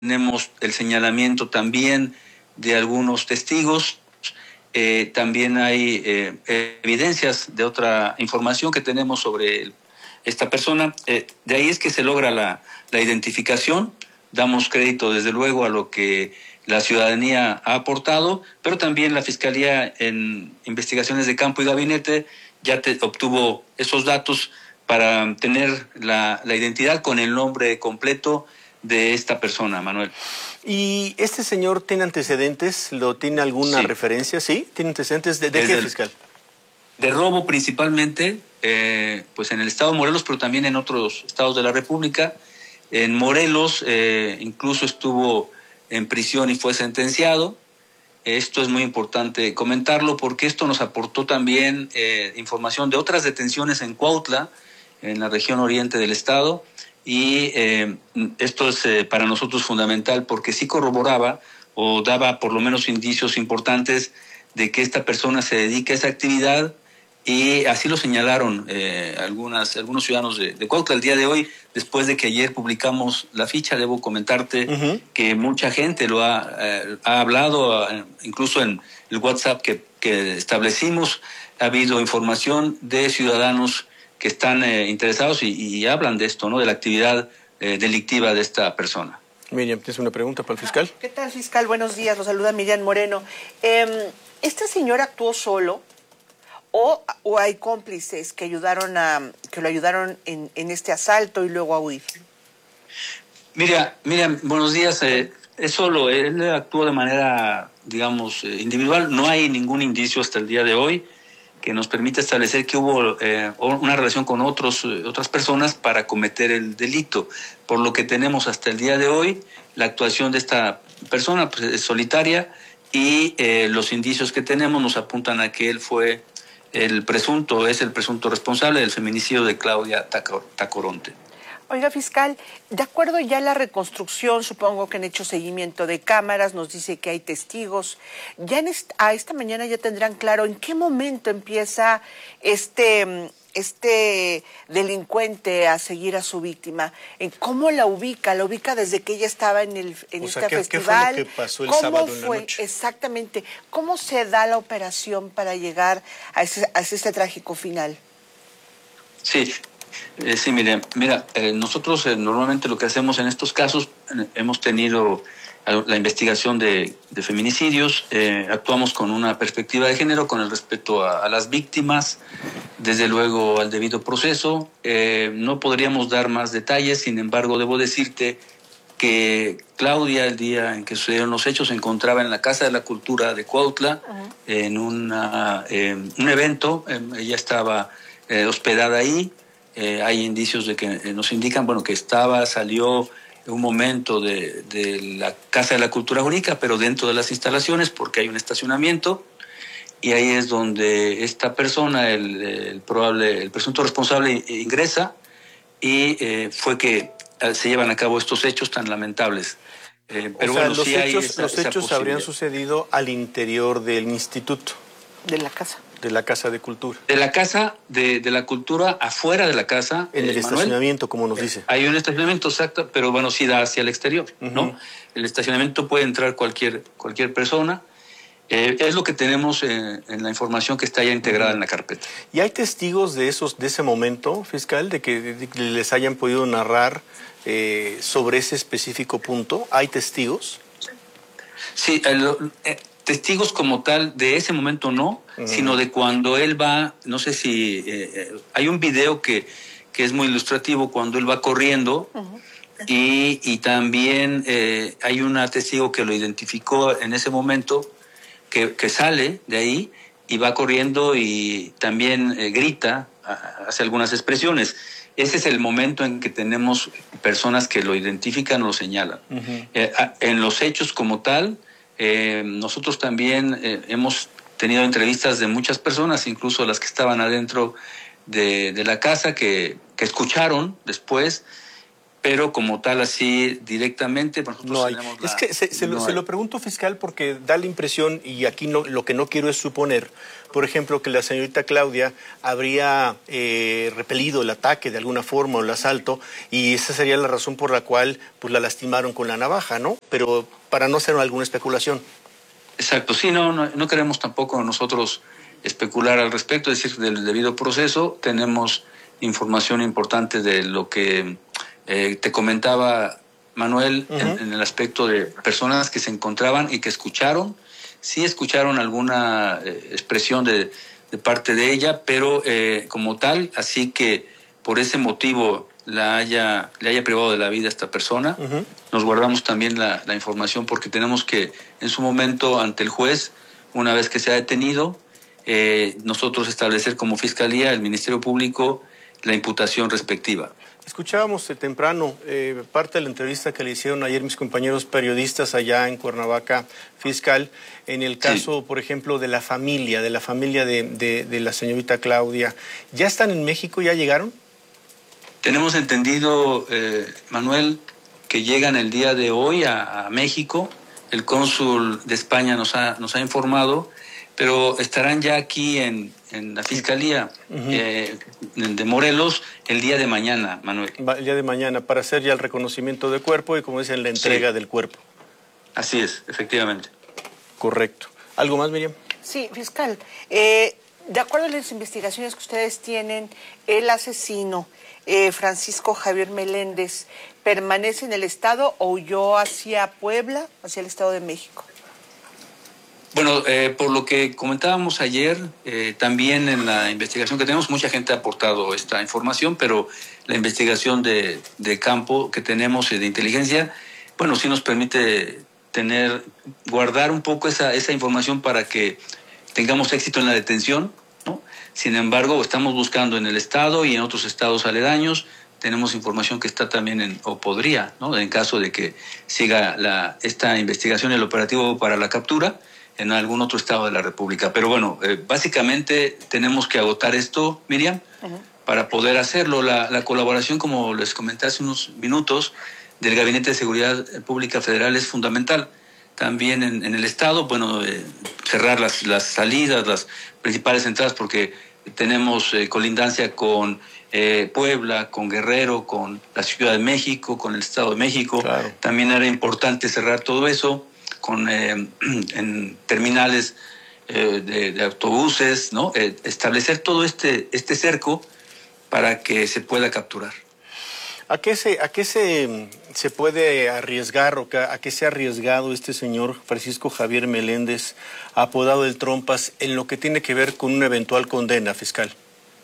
tenemos el señalamiento también de algunos testigos. También hay evidencias de otra información que tenemos sobre esta persona. De ahí es que se logra la identificación. Damos crédito, desde luego, a lo que la ciudadanía ha aportado, pero también la Fiscalía, en investigaciones de campo y gabinete, ya obtuvo esos datos para tener la identidad con el nombre completo de esta persona, Manuel. ¿Y este señor tiene antecedentes? ¿Lo tiene alguna referencia? ¿Sí? ¿Tiene antecedentes de qué, fiscal? De robo principalmente, pues en el estado de Morelos, pero también en otros estados de la República. En Morelos incluso estuvo en prisión y fue sentenciado. Esto es muy importante comentarlo porque esto nos aportó también información de otras detenciones en Cuautla, en la región oriente del estado, y esto es para nosotros fundamental porque sí corroboraba o daba por lo menos indicios importantes de que esta persona se dedica a esa actividad, y así lo señalaron algunos ciudadanos de Cuautla. El día de hoy, después de que ayer publicamos la ficha, debo comentarte que mucha gente lo ha hablado, incluso en el WhatsApp que establecimos, ha habido información de ciudadanos que están interesados y hablan de esto, ¿no? De la actividad delictiva de esta persona. Miriam, ¿tienes una pregunta para el fiscal? ¿Qué tal, fiscal? Buenos días, lo saluda Miriam Moreno. ¿Este señor actuó solo o hay cómplices que lo ayudaron en este asalto y luego a huir? Miriam, buenos días. Es solo, él actuó de manera, digamos, individual. No hay ningún indicio hasta el día de hoy que nos permita establecer que hubo una relación con otras personas para cometer el delito. Por lo que tenemos hasta el día de hoy, la actuación de esta persona pues, es solitaria, y los indicios que tenemos nos apuntan a que él fue el presunto responsable del feminicidio de Claudia Tacoronte. Oiga, fiscal, de acuerdo ya a la reconstrucción, supongo que han hecho seguimiento de cámaras, nos dice que hay testigos. Ya a esta mañana ya tendrán claro en qué momento empieza este delincuente a seguir a su víctima. ¿Cómo la ubica? ¿La ubica desde que ella estaba en este festival? ¿Qué fue lo que pasó el sábado en la noche? Exactamente. ¿Cómo se da la operación para llegar a ese trágico final? Sí. Sí, mira, nosotros normalmente lo que hacemos en estos casos, hemos tenido la investigación de feminicidios, actuamos con una perspectiva de género, con el respeto a las víctimas, desde luego al debido proceso. No podríamos dar más detalles, sin embargo, debo decirte que Claudia, el día en que sucedieron los hechos, se encontraba en la Casa de la Cultura de Cuautla, en un evento. Ella estaba hospedada ahí. Hay indicios de que nos indican, que salió un momento de la Casa de la Cultura Jurídica, pero dentro de las instalaciones, porque hay un estacionamiento, y ahí es donde esta persona, el presunto responsable, ingresa, y fue que se llevan a cabo estos hechos tan lamentables. Pero los hechos habrían sucedido al interior del instituto. De la casa. De la Casa de Cultura. De la Casa de la Cultura, afuera de la casa. En el estacionamiento, como nos dice. Hay un estacionamiento, exacto, pero sí da hacia el exterior, ¿no? El estacionamiento puede entrar cualquier persona. Es lo que tenemos en la información que está ya integrada en la carpeta. ¿Y hay testigos de ese momento, fiscal, de que les hayan podido narrar sobre ese específico punto? ¿Hay testigos? Sí, testigos como tal de ese momento no, sino de cuando él va, no sé si hay un video que es muy ilustrativo cuando él va corriendo, y también hay un testigo que lo identificó en ese momento, que sale de ahí y va corriendo y también grita, hace algunas expresiones. Ese es el momento en que tenemos personas que lo identifican o lo señalan. En los hechos como tal, nosotros también hemos tenido entrevistas de muchas personas, incluso las que estaban adentro de la casa, que escucharon después, pero como tal así directamente nosotros no hay. tenemos Es que se lo pregunto, fiscal, porque da la impresión, y aquí no, lo que no quiero es suponer, por ejemplo, que la señorita Claudia habría repelido el ataque de alguna forma o el asalto, y esa sería la razón por la cual pues la lastimaron con la navaja, ¿no? Pero para no hacer alguna especulación. Exacto, sí, no queremos tampoco nosotros especular al respecto, es decir, del debido proceso. Tenemos información importante de lo que te comentaba Manuel, en el aspecto de personas que se encontraban y que escucharon, sí escucharon alguna expresión de parte de ella, pero como tal, así que por ese motivo le haya privado de la vida a esta persona. Nos guardamos también la información porque tenemos que, en su momento, ante el juez, una vez que se ha detenido, nosotros establecer como Fiscalía, el Ministerio Público, la imputación respectiva. Escuchábamos temprano parte de la entrevista que le hicieron ayer mis compañeros periodistas allá en Cuernavaca, fiscal, en el caso, sí, por ejemplo, de la familia de la señorita Claudia. ¿Ya están en México? ¿Ya llegaron? Tenemos entendido, Manuel, que llegan el día de hoy a México. El cónsul de España nos ha informado, pero estarán ya aquí en la Fiscalía de Morelos el día de mañana, Manuel. El día de mañana, para hacer ya el reconocimiento de cuerpo y, como dicen, la entrega del cuerpo. Así es, efectivamente. Correcto. ¿Algo más, Miriam? Sí, fiscal. De acuerdo a las investigaciones que ustedes tienen, el asesino, Francisco Javier Meléndez, ¿permanece en el Estado o huyó hacia Puebla, hacia el Estado de México? Bueno, por lo que comentábamos ayer, también en la investigación que tenemos, mucha gente ha aportado esta información, pero la investigación de campo que tenemos de inteligencia, bueno, sí nos permite guardar un poco esa información para que tengamos éxito en la detención, ¿no? Sin embargo, estamos buscando en el Estado y en otros estados aledaños. Tenemos información que está también o podría, ¿no?, en caso de que siga esta investigación, el operativo para la captura, en algún otro estado de la República. Pero bueno, básicamente tenemos que agotar esto, Miriam, para poder hacerlo. La colaboración, como les comenté hace unos minutos, del Gabinete de Seguridad Pública Federal es fundamental. También en el Estado, bueno, cerrar las salidas, las principales entradas, porque tenemos colindancia con Puebla, con Guerrero, con la Ciudad de México, con el Estado de México. Claro. También era importante cerrar todo eso en terminales de autobuses, ¿no? Establecer todo este cerco para que se pueda capturar. ¿A qué se puede arriesgar o a qué se ha arriesgado este señor Francisco Javier Meléndez, apodado el Trompas, en lo que tiene que ver con una eventual condena, fiscal?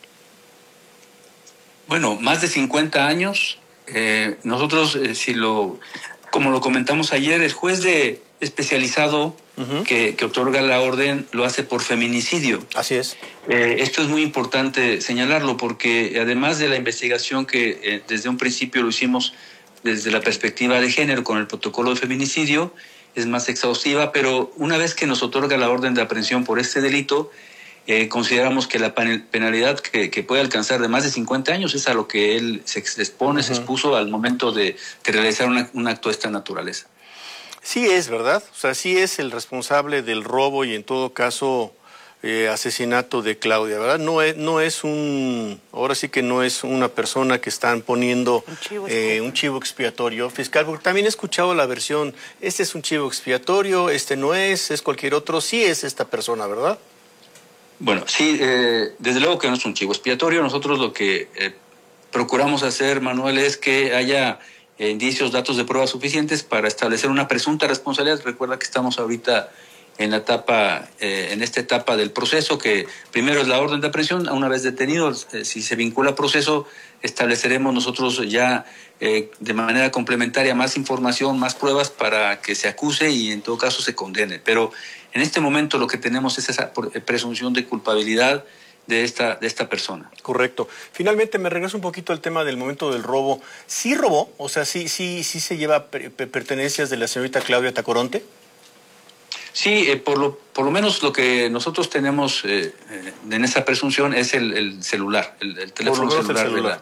Bueno, más de 50 años. Nosotros, como lo comentamos ayer, el juez especializado que otorga la orden lo hace por feminicidio. Así es. Esto es muy importante señalarlo porque además de la investigación que desde un principio lo hicimos desde la perspectiva de género con el protocolo de feminicidio, es más exhaustiva, pero una vez que nos otorga la orden de aprehensión por este delito, consideramos que la penalidad que puede alcanzar de más de 50 años es a lo que él se expuso al momento de realizar un acto de esta naturaleza. Sí es, ¿verdad? O sea, sí es el responsable del robo y en todo caso asesinato de Claudia, ¿verdad? Ahora sí que no es una persona que están poniendo un chivo expiatorio, fiscal, porque también he escuchado la versión, este es un chivo expiatorio, este no es cualquier otro, sí es esta persona, ¿verdad? Bueno, sí, desde luego que no es un chivo expiatorio. Nosotros lo que procuramos hacer, Manuel, es que haya indicios, datos de pruebas suficientes para establecer una presunta responsabilidad. Recuerda que estamos ahorita en esta etapa del proceso, que primero es la orden de aprehensión. Una vez detenido, si se vincula al proceso, estableceremos nosotros ya de manera complementaria más información, más pruebas para que se acuse y en todo caso se condene. Pero en este momento lo que tenemos es esa presunción de culpabilidad de esta persona. Correcto. Finalmente me regreso un poquito al tema del momento del robo. ¿Sí robó? O sea, ¿sí se lleva pertenencias de la señorita Claudia Tacoronte? Sí, por lo menos lo que nosotros tenemos en esa presunción es el celular, el teléfono celular,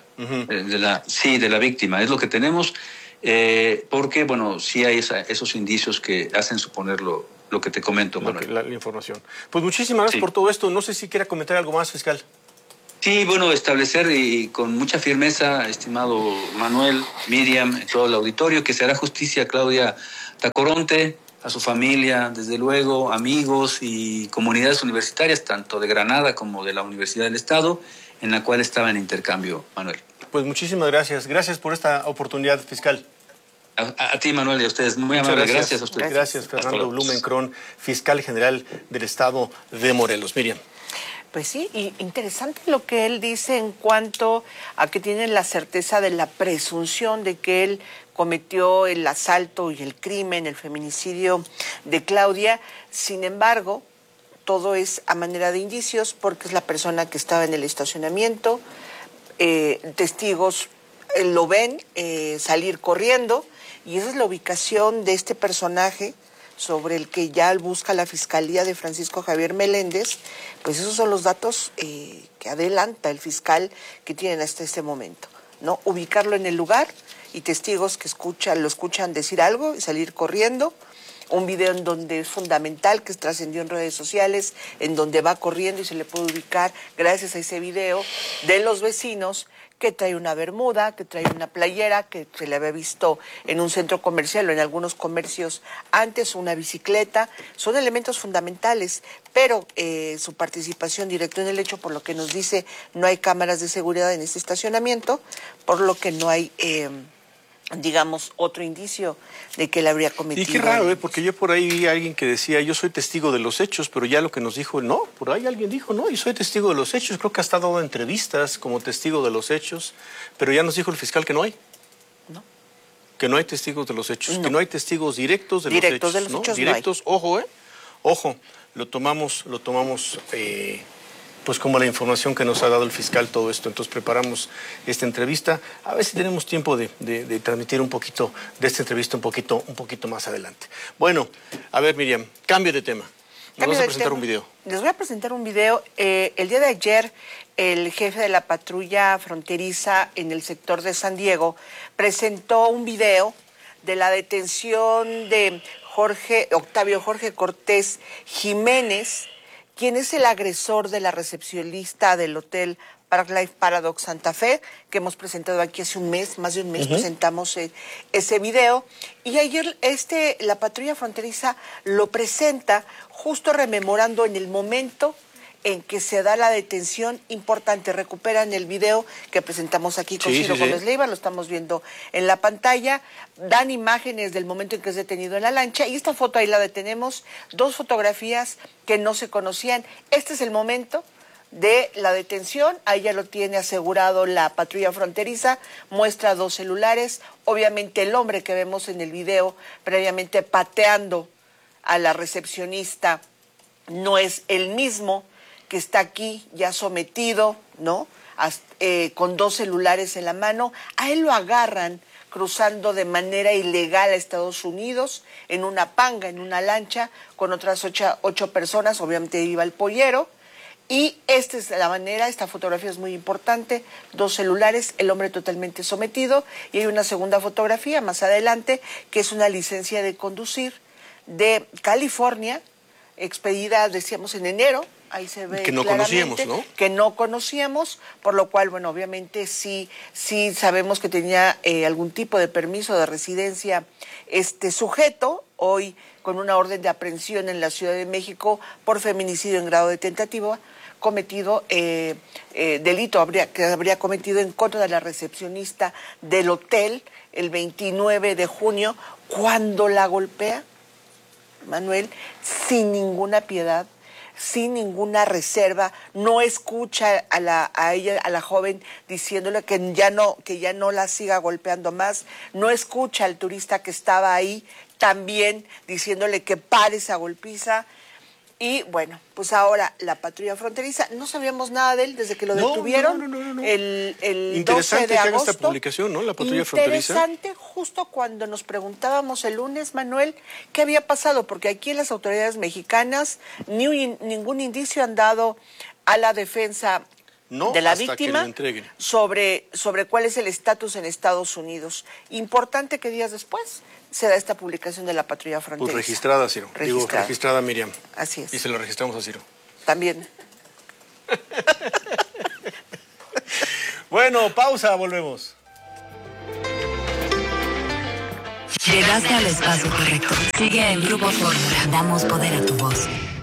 de la víctima. Es lo que tenemos, porque, bueno, sí hay esos indicios que hacen suponer lo que te comento, Manuel. La información. Pues muchísimas gracias por todo esto. No sé si quiera comentar algo más, fiscal. Sí, bueno, establecer y con mucha firmeza, estimado Manuel, Miriam, todo el auditorio, que se hará justicia a Claudia Tacoronte, a su familia, desde luego, amigos y comunidades universitarias, tanto de Granada como de la Universidad del Estado, en la cual estaba en intercambio, Manuel. Pues muchísimas gracias. Gracias por esta oportunidad, fiscal. A ti, Manuel, y a ustedes. Muy amable. Gracias a ustedes. Gracias, Fernando Blumenkron, fiscal general del Estado de Morelos. Miriam. Pues sí, y interesante lo que él dice en cuanto a que tienen la certeza de la presunción de que él cometió el asalto y el crimen, el feminicidio de Claudia. Sin embargo, todo es a manera de indicios porque es la persona que estaba en el estacionamiento. Testigos lo ven salir corriendo y esa es la ubicación de este personaje sobre el que ya busca la Fiscalía de Francisco Javier Meléndez. Pues esos son los datos que adelanta el fiscal que tienen hasta este momento, ¿no? Ubicarlo en el lugar y testigos que lo escuchan decir algo y salir corriendo. Un video en donde es fundamental, que trascendió en redes sociales, en donde va corriendo y se le puede ubicar, gracias a ese video, de los vecinos, que trae una bermuda, que trae una playera, que se le había visto en un centro comercial o en algunos comercios antes, una bicicleta. Son elementos fundamentales, pero su participación directa en el hecho, por lo que nos dice, no hay cámaras de seguridad en este estacionamiento, por lo que no hay digamos, otro indicio de que él habría cometido. Y qué raro, porque yo por ahí vi a alguien que decía, yo soy testigo de los hechos, pero ya lo que nos dijo, no, por ahí alguien dijo, no, yo soy testigo de los hechos, creo que ha estado dando entrevistas como testigo de los hechos, pero ya nos dijo el fiscal que no hay. No. Que no hay testigos de los hechos, No. que no hay testigos directos de Directos los hechos. de los hechos, directos, no hay. Ojo, lo tomamos pues como la información que nos ha dado el fiscal todo esto. Entonces preparamos esta entrevista. A ver si tenemos tiempo de transmitir un poquito de esta entrevista un poquito más adelante. Bueno, a ver, Miriam, cambio de tema. Nos vas a presentar un video. Les voy a presentar un video. El día de ayer, el jefe de la patrulla fronteriza en el sector de San Diego presentó un video de la detención de Octavio Jorge Cortés Jiménez, quien es el agresor de la recepcionista del hotel Park Life Paradox Santa Fe, que hemos presentado aquí hace un mes, más de un mes, presentamos ese video. Y ayer la patrulla fronteriza lo presenta justo rememorando en el momento en que se da la detención importante. Recuperan el video que presentamos aquí con Ciro Gómez Leiva, lo estamos viendo en la pantalla. Dan imágenes del momento en que es detenido en la lancha. Y esta foto ahí la detenemos, 2 fotografías que no se conocían. Este es el momento de la detención, ahí ya lo tiene asegurado la patrulla fronteriza, muestra 2 celulares. Obviamente el hombre que vemos en el video previamente pateando a la recepcionista no es el mismo que está aquí ya sometido, ¿no? Con 2 celulares en la mano. A él lo agarran cruzando de manera ilegal a Estados Unidos en una panga, en una lancha, con otras 8 personas, obviamente iba el pollero. Y esta es la manera, esta fotografía es muy importante, 2 celulares, el hombre totalmente sometido, y hay una segunda fotografía más adelante, que es una licencia de conducir de California, expedida, decíamos, en enero. Ahí se ve que no conocíamos, ¿no? Que no conocíamos, por lo cual, bueno, obviamente sí sabemos que tenía algún tipo de permiso de residencia este sujeto, hoy con una orden de aprehensión en la Ciudad de México por feminicidio en grado de tentativa, cometido, delito que habría cometido en contra de la recepcionista del hotel el 29 de junio, cuando la golpea, Manuel, sin ninguna piedad, sin ninguna reserva. No escucha a la joven diciéndole que ya no la siga golpeando más. No escucha al turista que estaba ahí también diciéndole que pare esa golpiza. Y bueno, pues ahora la patrulla fronteriza, no sabíamos nada de él desde que lo detuvieron No. el 12 Interesante de que haga agosto. esta publicación, ¿no? La patrulla fronteriza. Interesante, justo cuando nos preguntábamos el lunes, Manuel, qué había pasado, porque aquí en las autoridades mexicanas ningún indicio han dado a la defensa de la hasta víctima que lo entreguen. sobre cuál es el estatus en Estados Unidos. Importante que días después se da esta publicación de la patrulla fronteriza. Pues registrada, Ciro. Registrada Miriam. Así es. Y se lo registramos a Ciro. También. Bueno, pausa, volvemos. Llegaste al espacio correcto. Sigue en Grupo Fórmula. Damos poder a tu voz.